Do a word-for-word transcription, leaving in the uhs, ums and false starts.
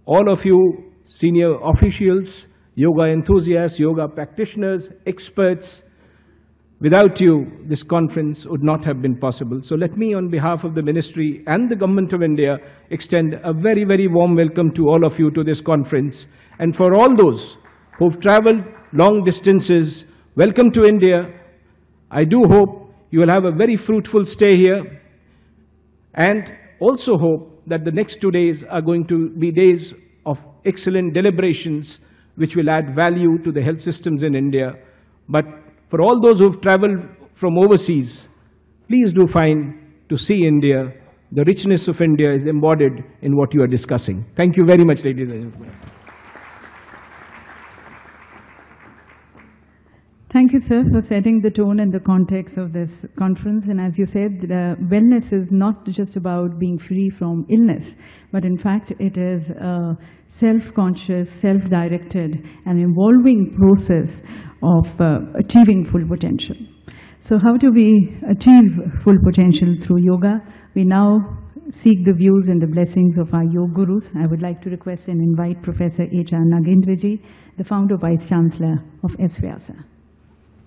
all of you senior officials, yoga enthusiasts, yoga practitioners, experts. Without you, this conference would not have been possible. So let me, on behalf of the Ministry and the Government of India, extend a very, very warm welcome to all of you to this conference. And for all those who've traveled long distances, welcome to India. I do hope you will have a very fruitful stay here, and also hope that the next two days are going to be days of excellent deliberations which will add value to the health systems in India. But for all those who have traveled from overseas, please do find to see India. The richness of India is embodied in what you are discussing. Thank you very much, ladies and gentlemen. Thank you, sir, for setting the tone and the context of this conference. And as you said, the wellness is not just about being free from illness, but in fact, it is a self-conscious, self-directed, and evolving process of uh, achieving full potential. So how do we achieve full potential through yoga? We now seek the views and the blessings of our yoga gurus. I would like to request and invite Professor H R Nagendraji, the founder Vice Chancellor of S Vyasa.